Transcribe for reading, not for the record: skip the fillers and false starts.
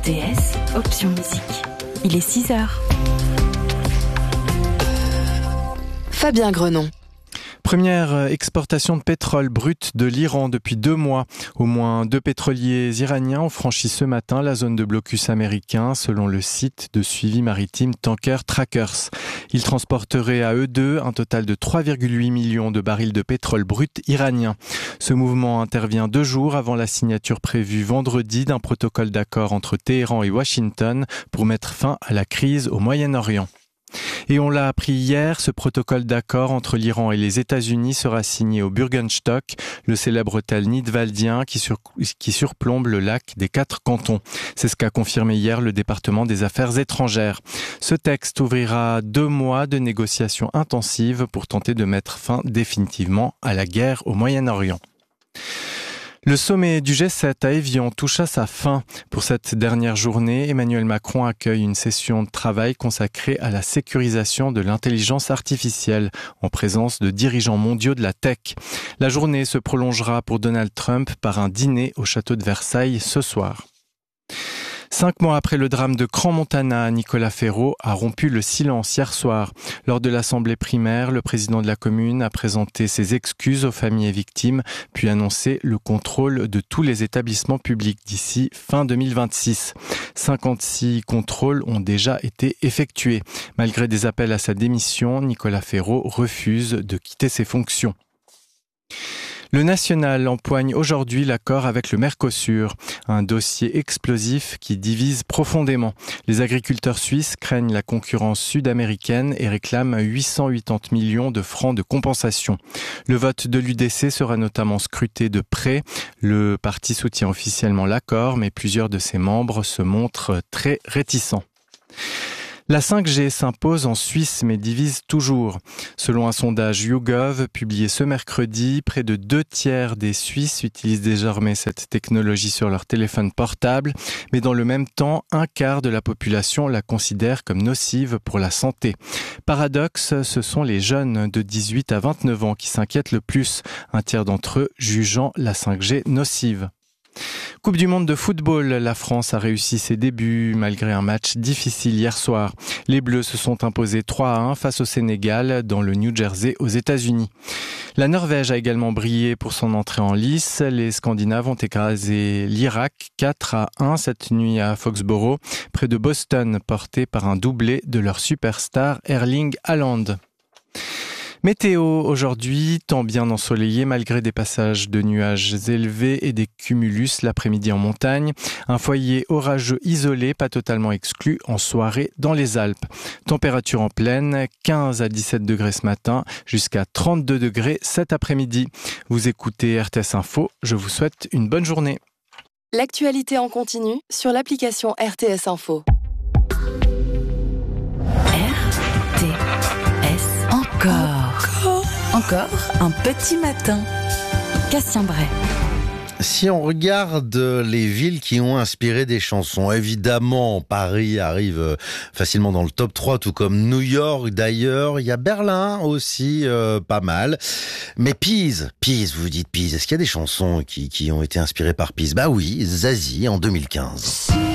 RTS, option musique. Il est 6h. Fabien Grenon. Première exportation de pétrole brut de l'Iran depuis 2 mois. Au moins 2 pétroliers iraniens ont franchi ce matin la zone de blocus américain, selon le site de suivi maritime Tanker Trackers. Ils transporteraient à eux deux un total de 3,8 millions de barils de pétrole brut iranien. Ce mouvement intervient 2 jours avant la signature prévue vendredi d'un protocole d'accord entre Téhéran et Washington pour mettre fin à la crise au Moyen-Orient. Et on l'a appris hier, ce protocole d'accord entre l'Iran et les États-Unis sera signé au Bürgenstock, le célèbre hôtel nidwaldien qui surplombe le lac des 4 cantons. C'est ce qu'a confirmé hier le département des Affaires étrangères. Ce texte ouvrira 2 mois de négociations intensives pour tenter de mettre fin définitivement à la guerre au Moyen-Orient. Le sommet du G7 à Évian touche à sa fin. Pour cette dernière journée, Emmanuel Macron accueille une session de travail consacrée à la sécurisation de l'intelligence artificielle, en présence de dirigeants mondiaux de la tech. La journée se prolongera pour Donald Trump par un dîner au château de Versailles ce soir. 5 mois après le drame de Crans-Montana, Nicolas Ferraud a rompu le silence hier soir. Lors de l'assemblée primaire, le président de la commune a présenté ses excuses aux familles et victimes, puis annoncé le contrôle de tous les établissements publics d'ici fin 2026. 56 contrôles ont déjà été effectués. Malgré des appels à sa démission, Nicolas Ferraud refuse de quitter ses fonctions. Le National empoigne aujourd'hui l'accord avec le Mercosur, un dossier explosif qui divise profondément. Les agriculteurs suisses craignent la concurrence sud-américaine et réclament 880 millions de francs de compensation. Le vote de l'UDC sera notamment scruté de près. Le parti soutient officiellement l'accord, mais plusieurs de ses membres se montrent très réticents. La 5G s'impose en Suisse mais divise toujours. Selon un sondage YouGov publié ce mercredi, près de 2/3 des Suisses utilisent désormais cette technologie sur leur téléphone portable, mais dans le même temps, 1/4 de la population la considère comme nocive pour la santé. Paradoxe, ce sont les jeunes de 18 à 29 ans qui s'inquiètent le plus, 1/3 d'entre eux jugeant la 5G nocive. Coupe du monde de football, la France a réussi ses débuts malgré un match difficile hier soir. Les Bleus se sont imposés 3-1 face au Sénégal dans le New Jersey aux États-Unis. La Norvège a également brillé pour son entrée en lice. Les Scandinaves ont écrasé l'Irak 4-1 cette nuit à Foxborough, près de Boston, porté par un doublé de leur superstar Erling Haaland. Météo aujourd'hui, temps bien ensoleillé malgré des passages de nuages élevés et des cumulus l'après-midi en montagne. Un foyer orageux isolé, pas totalement exclu, en soirée dans les Alpes. Température en pleine, 15 à 17 degrés ce matin, jusqu'à 32 degrés cet après-midi. Vous écoutez RTS Info, je vous souhaite une bonne journée. L'actualité en continu sur l'application RTS Info. RTS Encore un petit matin. Cassien Bray. Si on regarde les villes qui ont inspiré des chansons, évidemment, Paris arrive facilement dans le top 3, tout comme New York d'ailleurs. Il y a Berlin aussi, pas mal. Mais Pise, vous dites Pise, est-ce qu'il y a des chansons qui ont été inspirées par Pise ? Bah oui, Zazie en 2015.